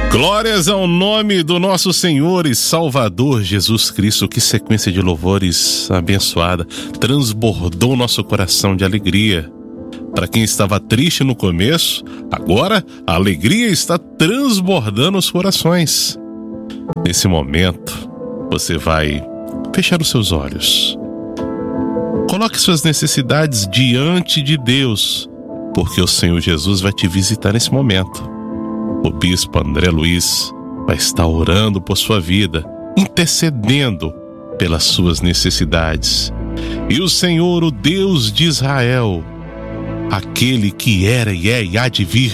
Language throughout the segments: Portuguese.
Glórias ao nome do nosso Senhor e Salvador Jesus Cristo. Que sequência de louvores abençoada, transbordou nosso coração de alegria. Para quem estava triste no começo, agora a alegria está transbordando os corações. Nesse momento, você vai fechar os seus olhos. Coloque suas necessidades diante de Deus, porque o Senhor Jesus vai te visitar nesse momento. O bispo André Luiz vai estar orando por sua vida, intercedendo pelas suas necessidades. E o Senhor, o Deus de Israel, aquele que era e é e há de vir,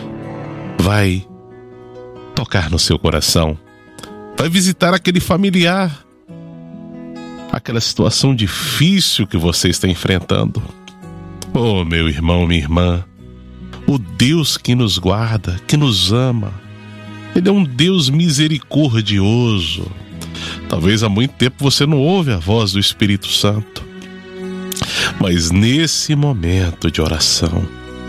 vai tocar no seu coração, vai visitar aquele familiar, aquela situação difícil que você está enfrentando. Oh, meu irmão, minha irmã, o Deus que nos guarda, que nos ama, Ele é um Deus misericordioso. Talvez há muito tempo você não ouve a voz do Espírito Santo, mas nesse momento de oração,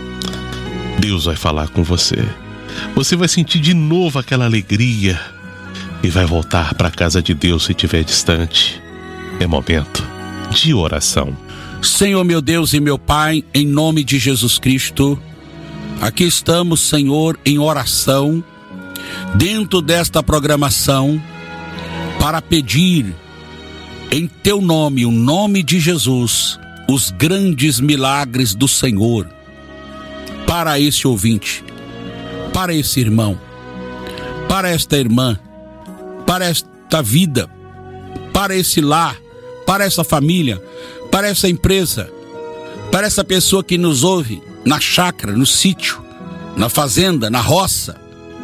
Deus vai falar com você. Você vai sentir de novo aquela alegria e vai voltar para a casa de Deus se estiver distante. É momento de oração. Senhor, meu Deus e meu Pai, em nome de Jesus Cristo, aqui estamos, Senhor, em oração, dentro desta programação, para pedir em Teu nome, o nome de Jesus, os grandes milagres do Senhor, para esse ouvinte, para esse irmão, para esta irmã, para esta vida, para esse lar, para essa família, para essa empresa, para essa pessoa que nos ouve na chácara, no sítio, na fazenda, na roça,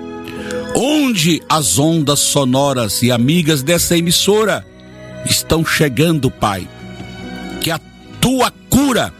onde as ondas sonoras e amigas dessa emissora estão chegando, Pai. Que a Tua cura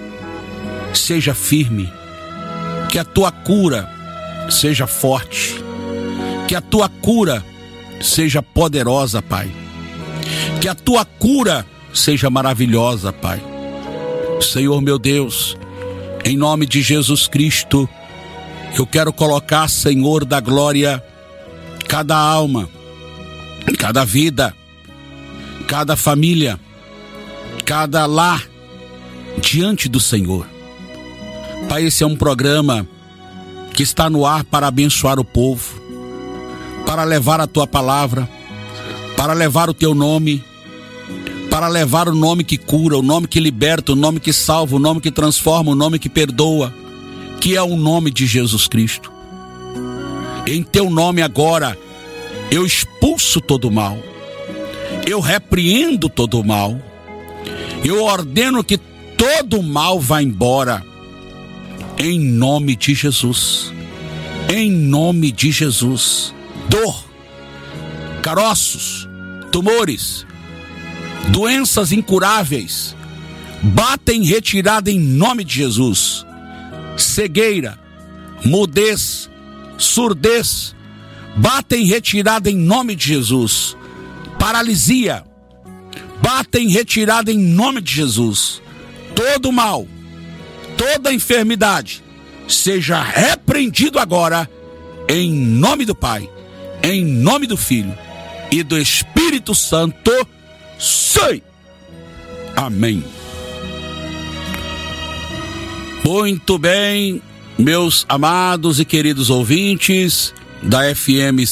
seja firme, que a Tua cura seja forte, que a Tua cura seja poderosa, Pai. Que a Tua cura seja maravilhosa, Pai. Senhor meu Deus, em nome de Jesus Cristo, eu quero colocar, Senhor da glória, cada alma, cada vida, cada família, cada lar diante do Senhor. Pai, esse é um programa que está no ar para abençoar o povo, para levar a Tua palavra, para levar o Teu nome, para levar o nome que cura, o nome que liberta, o nome que salva, o nome que transforma, o nome que perdoa, que é o nome de Jesus Cristo. Em Teu nome agora, eu expulso todo o mal, eu repreendo todo o mal, eu ordeno que todo o mal vá embora, em nome de Jesus, em nome de Jesus. Dor, caroços, tumores, doenças incuráveis, batem retirada em nome de Jesus. Cegueira, mudez, surdez, batem retirada em nome de Jesus. Paralisia, batem retirada em nome de Jesus. Todo mal, toda enfermidade, seja repreendido agora, em nome do Pai, em nome do Filho e do Espírito Santo. Sei. Amém. Muito bem, meus amados e queridos ouvintes da FM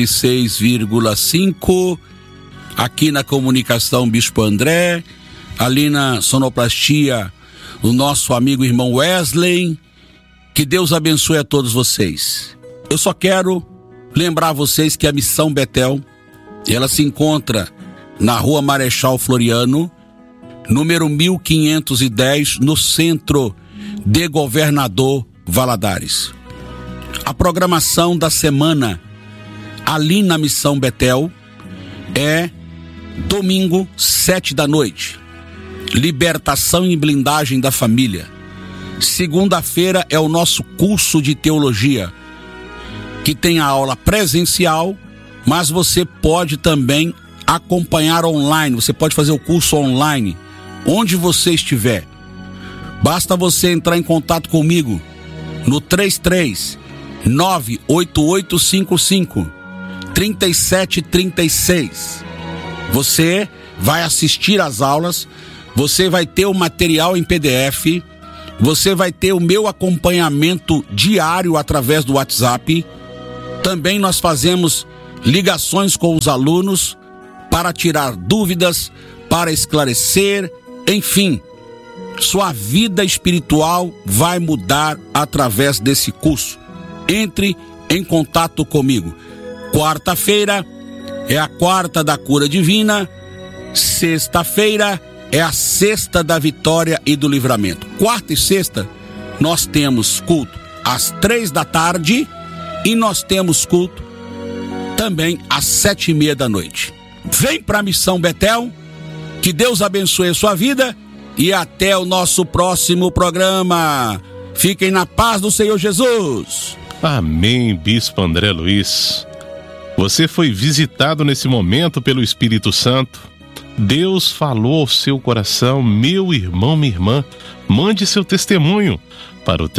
106,5, aqui na comunicação Bispo André, ali na sonoplastia o nosso amigo irmão Wesley. Que Deus abençoe a todos vocês. Eu só quero lembrar vocês que a Missão Betel, ela se encontra na Rua Marechal Floriano, número 1510, no centro de Governador Valadares. A programação da semana ali na Missão Betel é domingo, 7 da noite, libertação e blindagem da família. Segunda-feira é o nosso curso de teologia, que tem a aula presencial, mas você pode também acompanhar online. Você pode fazer o curso online, onde você estiver. Basta você entrar em contato comigo no 33 98855-3736. Você vai assistir às aulas, você vai ter o material em PDF, você vai ter o meu acompanhamento diário através do WhatsApp. Também nós fazemos ligações com os alunos para tirar dúvidas, para esclarecer, enfim. Sua vida espiritual vai mudar através desse curso. Entre em contato comigo. Quarta-feira é a quarta da cura divina. Sexta-feira é a sexta da vitória e do livramento. Quarta e sexta nós temos culto às 15h e nós temos culto também às 19h30. Vem para a Missão Betel, que Deus abençoe a sua vida e até o nosso próximo programa. Fiquem na paz do Senhor Jesus. Amém, Bispo André Luiz. Você foi visitado nesse momento pelo Espírito Santo. Deus falou ao seu coração. Meu irmão, minha irmã, mande seu testemunho para o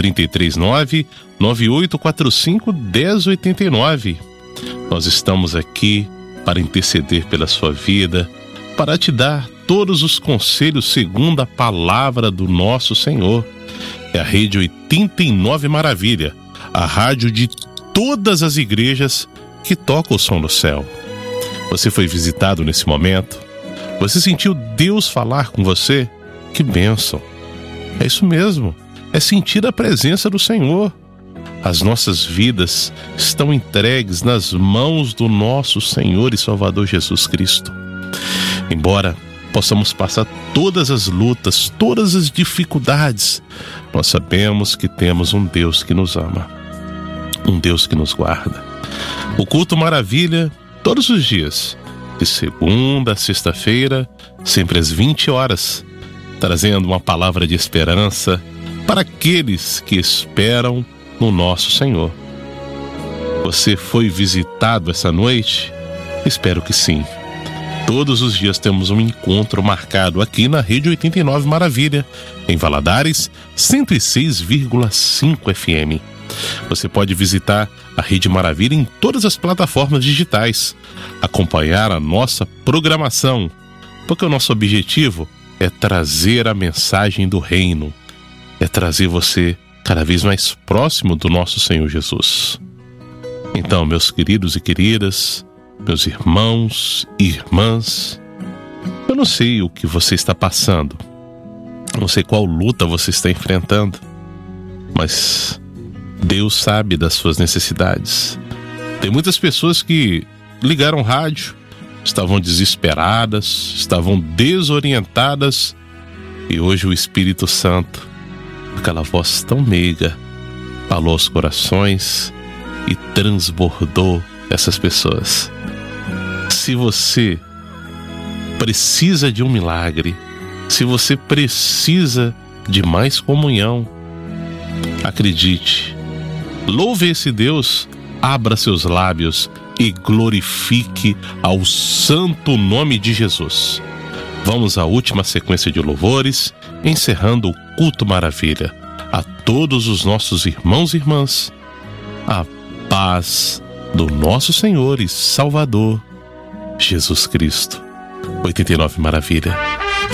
339-9845-1089. Nós estamos aqui para interceder pela sua vida, para te dar todos os conselhos segundo a palavra do nosso Senhor. É a Rede 89 Maravilha, a rádio de todas as igrejas que toca o som do céu. Você foi visitado nesse momento? Você sentiu Deus falar com você? Que bênção! É isso mesmo, é sentir a presença do Senhor. As nossas vidas estão entregues nas mãos do nosso Senhor e Salvador Jesus Cristo. Embora possamos passar todas as lutas, todas as dificuldades, nós sabemos que temos um Deus que nos ama, um Deus que nos guarda. O culto Maravilha, todos os dias, de segunda a sexta-feira, sempre às 20 horas, trazendo uma palavra de esperança para aqueles que esperam no nosso Senhor. Você foi visitado essa noite? Espero que sim. Todos os dias temos um encontro marcado aqui na Rede 89 Maravilha, em Valadares, 106,5 FM. Você pode visitar a Rede Maravilha em todas as plataformas digitais, acompanhar a nossa programação, porque o nosso objetivo é trazer a mensagem do reino, é trazer você cada vez mais próximo do nosso Senhor Jesus. Então, meus queridos e queridas, meus irmãos e irmãs, eu não sei o que você está passando, não sei qual luta você está enfrentando, mas Deus sabe das suas necessidades. Tem muitas pessoas que ligaram o rádio, estavam desesperadas, estavam desorientadas, e hoje o Espírito Santo, aquela voz tão meiga, falou aos corações e transbordou essas pessoas. Se você precisa de um milagre, se você precisa de mais comunhão, acredite, louve esse Deus, abra seus lábios e glorifique ao santo nome de Jesus. Vamos à última sequência de louvores, encerrando o culto Maravilha. A todos os nossos irmãos e irmãs, a paz do nosso Senhor e Salvador Jesus Cristo. 89 Maravilha.